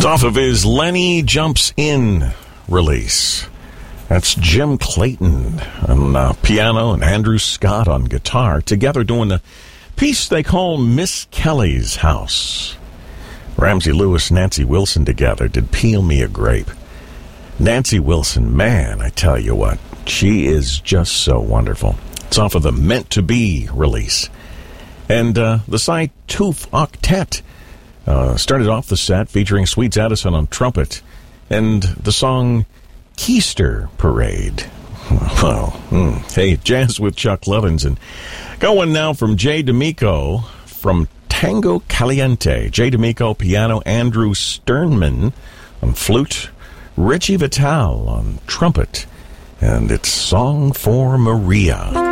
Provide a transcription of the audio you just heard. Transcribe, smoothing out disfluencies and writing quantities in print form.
It's off of his Lenny Jumps In release. That's Jim Clayton on piano and Andrew Scott on guitar, together doing the piece they call Miss Kelly's House. Ramsey Lewis, Nancy Wilson together did Peel Me a Grape. Nancy Wilson, man, I tell you what, she is just so wonderful. It's off of the Meant to Be release. And the Cy Tooth Octet started off the set featuring Sweets Addison on trumpet and the song Keister Parade. Well, hey, jazz with Chuck Levins. And going now from Jay D'Amico from Tango Caliente. Jay D'Amico, piano, Andrew Sternman on flute, Richie Vital on trumpet, and it's Song for Maria.